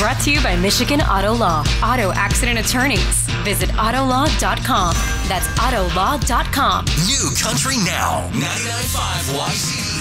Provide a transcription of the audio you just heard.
Brought to you by Michigan Auto Law. Auto accident attorneys. Visit autolaw.com. That's autolaw.com. New Country Now. 99.5 YCD.